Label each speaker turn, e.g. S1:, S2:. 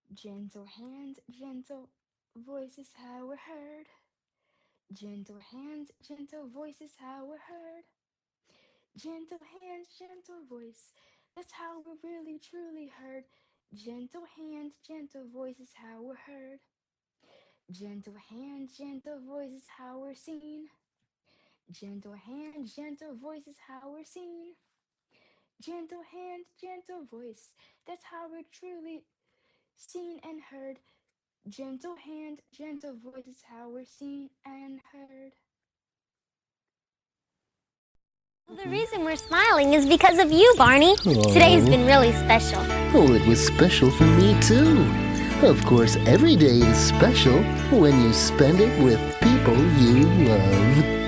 S1: Gentle hands, gentle voices, how we're heard. Gentle hands, gentle voices, how we're heard. Gentle hands, gentle voice, that's how we're really truly heard. Gentle hands, gentle voices, how we're heard. Gentle hands, gentle voices, how we're seen. Gentle hands, gentle voices, how we're seen. Gentle hands, gentle voice, that's how we're truly seen and heard. Gentle hand, gentle voice is how we're seen and heard.
S2: The reason we're smiling is because of you, Barney. Today's been really special.
S3: Oh, it was special for me, too. Of course, every day is special when you spend it with people you love.